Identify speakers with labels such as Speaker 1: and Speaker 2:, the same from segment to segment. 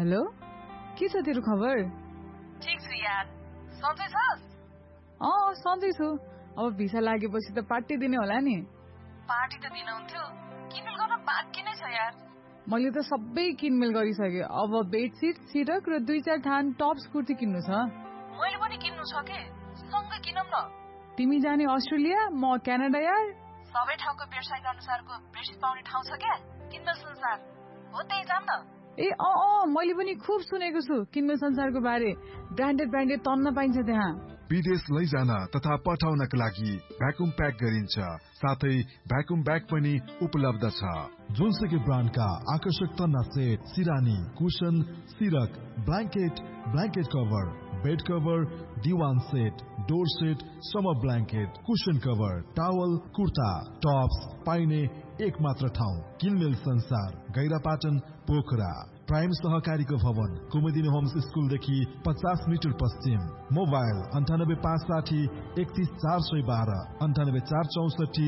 Speaker 1: Hello, के छ तेरो खबर?
Speaker 2: ठीक छु यार, सन्चै छस्?
Speaker 1: सन्चै छु। अब भिसा लागेपछि त पार्टी दिने होला नि।
Speaker 2: पार्टी त दिनुहुन्थ्यो, किनमेल गर्न बाँकी नै छ यार।
Speaker 1: मैले त सबै किनमेल गरिसके। अब बेडसिट, सिरक र 2-4 थान टप्स कुर्ती किन्नु छ।
Speaker 2: मैले पनि किन्नु छ के, सँगै किनौँ न।
Speaker 1: तिमी जाने अस्ट्रेलिया, म क्यानाडा यार।
Speaker 2: सबै ठाउँको वेबसाइट अनुसारको बेडसिट पाउने ठाउँ छ क्या, किनमेल संसार हो, त्यही जाम न।
Speaker 1: मैले पनि खुब सुनेको छु किनमेल संसारको बारे। ब्रान्डेड तन्न पाइन्छ त्यहाँ।
Speaker 3: विदेश लैजान तथा पठाउनका लागि भ्याकुम प्याक गरिन्छ, साथै भ्याकुम ब्याग पनि उपलब्ध छ। जुनसुकै ब्रान्डका आकर्षक तन्ना set, सिरानी, cushion, सिरक, blanket cover, bed cover, दिवान set, door set, summer blanket, cushion cover, towel, kurta, Tops पाइने एक मात्र ठाउँ किनमेल संसार, गैरापाटन, पोखरा। प्राइम सहकारीको भवन, कुमुदिनी होम्स स्कुलदेखि 50 मिटर पश्चिम। मोबाइल 9556 31412, 99464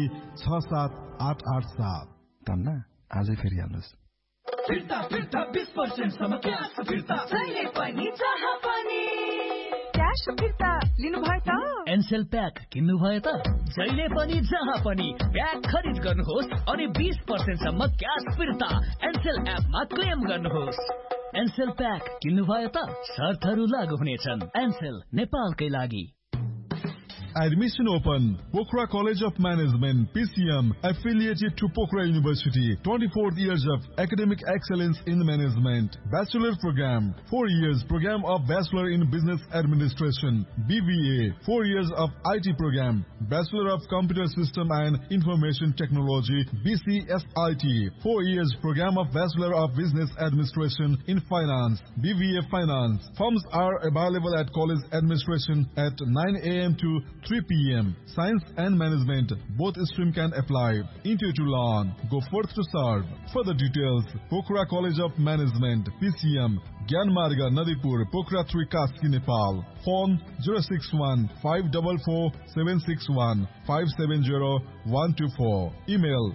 Speaker 3: 67887।
Speaker 4: तन्ना आजै फेरि हाल्नुहोस्।
Speaker 5: फिर्ता 20% सम्म क्यास फिर्ता, जहिले पनि जहाँ पनि
Speaker 2: क्यास फिर्ता लिनुभयो त?
Speaker 5: एनसेल प्याक किन्नु भयो त? जहिले पनि जहाँ पनि प्याक खरिद गर्नुहोस् अनि 20% सम्म क्यास फिर्ता एनसेल एपमा क्लेम गर्नुहोस्। एनसेल प्याक किन्नु भयो त? शर्तहरू लागू हुनेछन्। एनसेल नेपालकै लागि।
Speaker 3: Admission open. Pokhara College of Management, PCM, affiliated to Pokhara University. 24 years of academic excellence in management. Bachelor program, 4 years program of Bachelor in Business Administration. BBA, 4 years of IT program. Bachelor of Computer System and Information Technology, BCSIT. 4 years program of Bachelor of Business Administration in Finance, BBA Finance. Forms are available at College Administration at 9 a.m. to 3 p.m. Science and Management, both stream can apply. Interview to learn. Go forth to serve. Further details, Pokhara College of Management, PCM, Gyanmarga, Nadipur, Pokhara 3, Kaski, Nepal. Phone 061 544 761 570 124. Email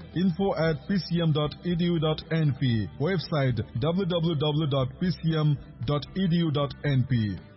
Speaker 3: info@pcm.edu.np. Website www.pcm.edu.np.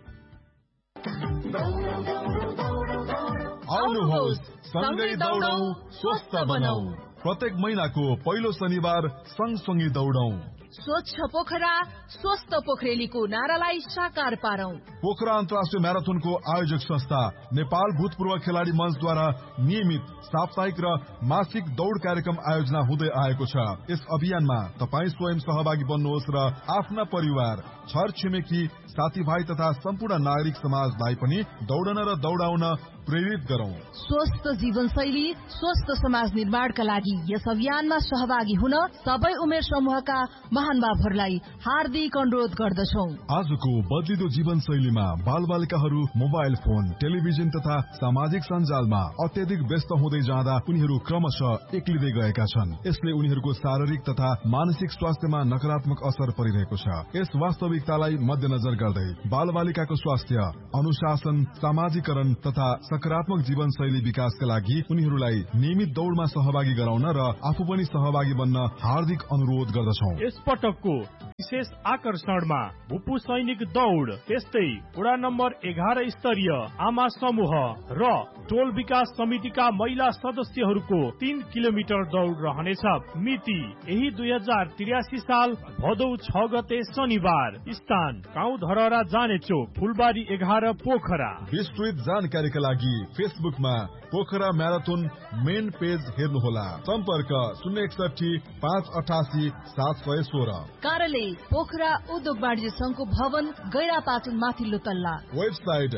Speaker 3: आउनुहोस् सँगै दौडौं, स्वस्थ बनौं। प्रत्येक महिनाको पहिलो शनिबार सँगसँगै दौडौं।
Speaker 2: स्वच्छ पोखरा, स्वस्थ पोखरेलीको नारालाई साकार पारौं।
Speaker 3: पोखरा अन्तर्राष्ट्रिय म्याराथनको आयोजक संस्था नेपाल भूतपूर्व खेलाडी मञ्चद्वारा नियमित साप्ताहिक र मासिक दौड कार्यक्रम आयोजना हुँदै आएको छ। यस अभियानमा तपाई स्वयं सहभागी बन्नुहोस् र आफ्ना परिवार, छर छिमेकी, साथीभाइ तथा सम्पूर्ण नागरिक समाजलाई पनि दौडन र दौडाउन प्रेरित गरौं।
Speaker 2: स्वस्थ जीवनशैली, स्वस्थ समाज निर्माणका लागि यस अभियानमा सहभागी हुन सबै उमेर समूहका महानुभावहरूलाई हार्दिक अनुरोध गर्दछौं।
Speaker 3: आजको बदलिदो जीवनशैलीमा बालबालिकाहरू मोबाइल फोन, टेलिभिजन तथा सामाजिक सञ्जालमा अत्यधिक व्यस्त हुँदै जाँदा उनीहरू क्रमशः एक्लिँदै गएका छन्। यसले उनीहरूको शारीरिक तथा मानसिक स्वास्थ्यमा नकारात्मक असर परिरहेको छ। यस वास्तविकतालाई मध्यनजर गर्दै बालबालिकाको स्वास्थ्य, अनुशासन, सामाजिकरण तथा सकारात्मक जीवनशैली विकासका लागि उनीहरूलाई नियमित दौडमा सहभागी गराउन र आफू पनि सहभागी बन्न हार्दिक अनुरोध गर्दछौं।
Speaker 6: यस पटकको विशेष आकर्षणमा भूपू सैनिक दौड, त्यस्तै वडा नम्बर 11 स्तरीय आमा समूह र टोल विकास समितिका महिला सदस्यहरूको 3 किलोमिटर दौड रहनेछ। मिति यही 2083 साल भदौ 6 गते शनिबार। स्थान गाउँ धरहरा जाने चोक, फुलबारी 11 पोखरा।
Speaker 3: विस्तृत जानकारीका लागि फेसबुकमा पोखरा म्याराथन मेन पेज हेर्नुहोला। सम्पर्क 061 588 716।
Speaker 2: कार्यालय पोखरा उद्योग वाणिज्य संघको भवन, गैरापाटन माथिल्लो तल्ला।
Speaker 3: Website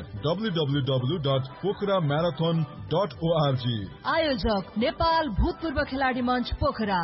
Speaker 3: www.pokharamarathon.org।
Speaker 2: आयोजक नेपाल भूतपूर्व खेलाडी मञ्च पोखरा।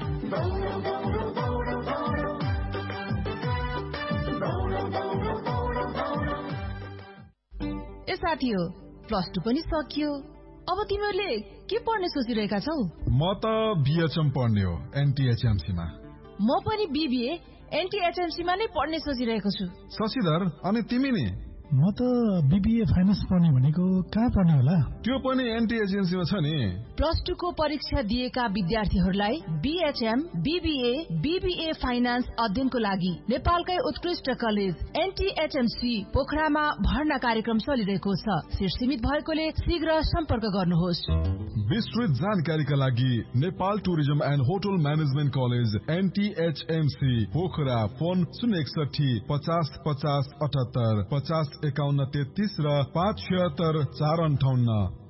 Speaker 2: ए साथी हो, +2 पनि सकियो। अब तिमीहरूले के पढ्ने सोचिरहेका छौ?
Speaker 3: म त बीएचएम पढ्ने हो, एनटीएचएमसी मा।
Speaker 2: म पनि बीबीए एनटीएचएमसी मा नै पढ्ने सोचिरहेको छु।
Speaker 3: शशिधर, अनि तिमी नि?
Speaker 7: म त बीबीए फाइनान्स पढ्ने भनेको कहाँ पढ्ने होला?
Speaker 3: त्यो पनि एनटी एजेन्सीमा छ नि।
Speaker 2: +2 को परीक्षा दिएका विद्यार्थीहरूलाई बीएचएम, बीबीए, बीबीए फाइनान्स अध्ययनको लागि नेपालकै उत्कृष्ट कलेज एनटीएचएमसी पोखरामा भर्ना कार्यक्रम चलिरहेको छ। सिट सीमित भएकोले शीघ्र सम्पर्क गर्नुहोस्।
Speaker 3: विस्तृत जानकारीका लागि Nepal tourism and hotel management college एनटीएचएमसी Pokhara, phone 061 50 50 78 50 51 33 र 576 458।